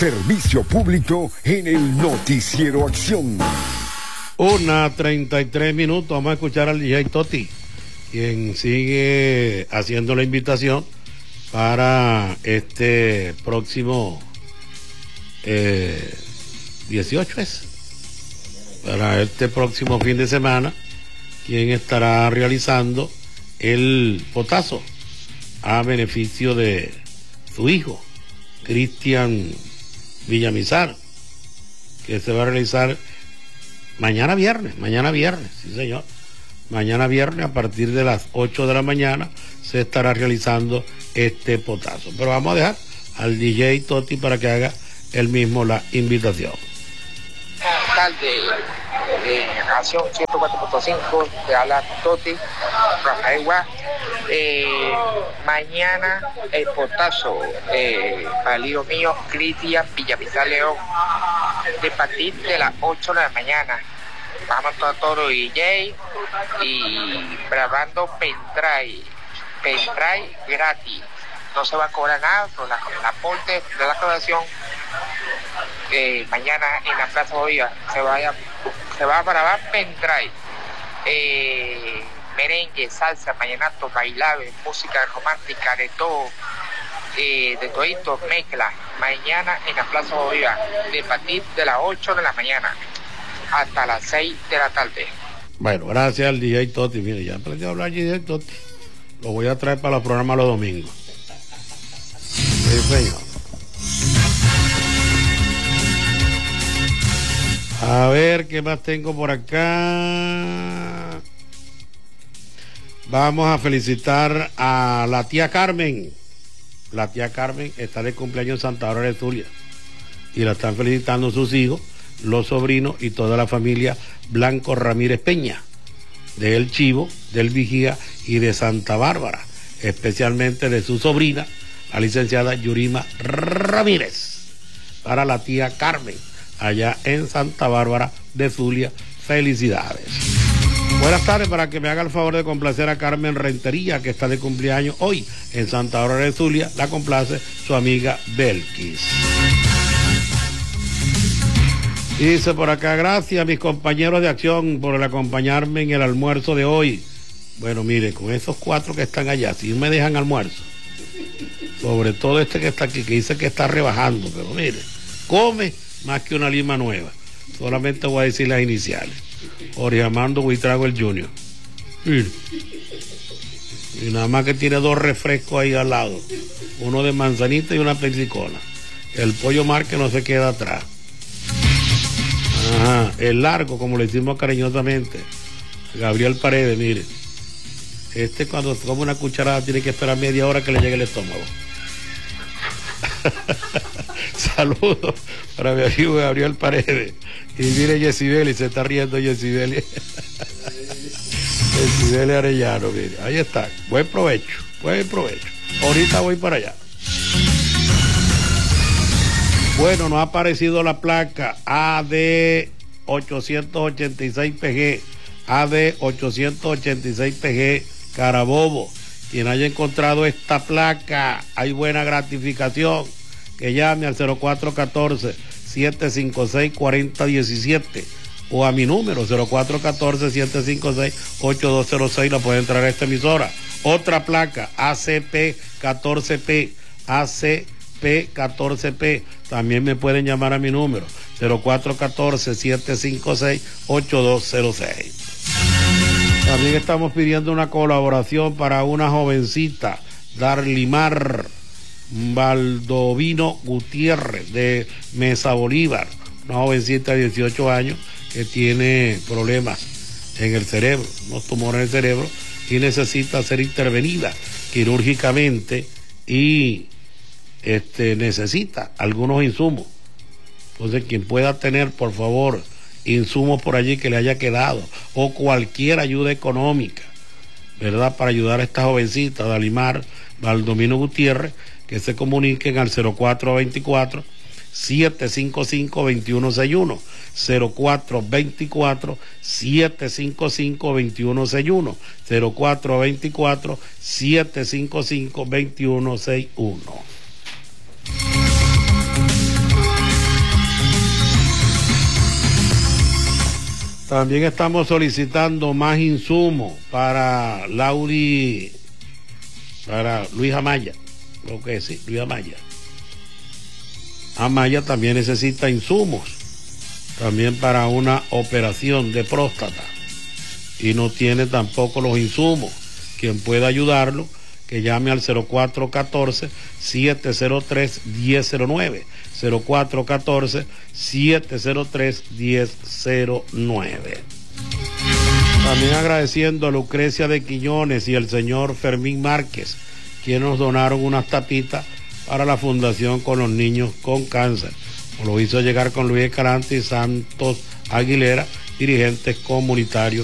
Servicio público en el Noticiero Acción. 1:33. Vamos a escuchar al DJ Toti, quien sigue haciendo la invitación para este próximo 18 para este próximo fin de semana, quien estará realizando el potazo a beneficio de su hijo Cristian Villamizar, que se va a realizar mañana viernes, sí señor. Mañana viernes a partir de las 8 de la mañana se estará realizando este potazo. Pero vamos a dejar al DJ Toti para que haga él mismo la invitación. Alcalde de Acción 104.5, te habla Toti, Rafael Guá. Mañana el potazo para el hijo mío Cristian Villamizar León, de partir de las 8 de la mañana. Vamos a todos los DJ y grabando pendrive gratis. No se va a cobrar nada por el aporte de la grabación. Mañana en la Plaza Bolívar se va a grabar pendrive, merengue, salsa, vallenato, bailable, música romántica, de todo, de todito, mezcla. Mañana en la Plaza Bolívar, de partir de las 8 de la mañana hasta las 6 de la tarde. Bueno, gracias al DJ Toti. Mire, ya aprendió a hablar DJ Toti. Lo voy a traer para los programas los domingos. Sí, señor. A ver, ¿qué más tengo por acá? Vamos a felicitar a la tía Carmen. La tía Carmen está de cumpleaños en Santa Bárbara de Zulia. Y la están felicitando sus hijos, los sobrinos y toda la familia Blanco Ramírez Peña, de El Chivo, del Vigía y de Santa Bárbara, especialmente de su sobrina, la licenciada Yurima Ramírez. Para la tía Carmen, allá en Santa Bárbara de Zulia, felicidades. Buenas tardes, para que me haga el favor de complacer a Carmen Rentería, que está de cumpleaños hoy en Santa Bárbara de Zulia. La complace su amiga Belkis. Y dice por acá: gracias a mis compañeros de acción por el acompañarme en el almuerzo de hoy. Bueno, mire, con esos 4 que están allá, si me dejan almuerzo, sobre todo este que está aquí, que dice que está rebajando, pero mire, come más que una lima nueva. Solamente voy a decir las iniciales: Jorge Armando Buitrago el Junior. Mire. Y nada más que tiene 2 refrescos ahí al lado, uno de manzanita y una pepsi-cola. El Pollo Márquez no se queda atrás. Ajá, el largo, como le decimos cariñosamente, Gabriel Paredes. Mire, cuando come una cucharada tiene que esperar media hora que le llegue el estómago. Saludos para mi amigo Gabriel Paredes. Y mire, Yesibeli, se está riendo Yesibeli. Yesibeli Arellano, mire, ahí está. Buen provecho. Ahorita voy para allá. Bueno, no ha aparecido la placa AD 886 PG, AD 886 PG, Carabobo. Quien haya encontrado esta placa, hay buena gratificación. Que llame al 0414-756-4017 o a mi número 0414-756-8206. La pueden traer a esta emisora. Otra placa, ACP 14P, ACP 14P. También me pueden llamar a mi número 0414-756-8206. También estamos pidiendo una colaboración para una jovencita, Darlimar Baldovino Gutiérrez, de Mesa Bolívar, una jovencita de 18 años que tiene problemas en el cerebro, unos tumores en el cerebro, y necesita ser intervenida quirúrgicamente y necesita algunos insumos. Entonces, quien pueda tener, por favor, insumos por allí que le haya quedado, o cualquier ayuda económica, ¿verdad?, para ayudar a esta jovencita, Dalimar Baldomino Gutiérrez, que se comuniquen al 0424-755-2161, 0424-755-2161, 0424-755-2161. También estamos solicitando más insumos para Luis Amaya. Lo que sí, Luis Amaya. Amaya también necesita insumos, también para una operación de próstata, y no tiene tampoco los insumos. Quien pueda ayudarlo, que llame al 0414-703-1009, 0414-703-1009. También agradeciendo a Lucrecia de Quiñones y el señor Fermín Márquez, quienes nos donaron unas tapitas para la Fundación con los Niños con Cáncer. Nos lo hizo llegar con Luis Escalante y Santos Aguilera, dirigentes comunitarios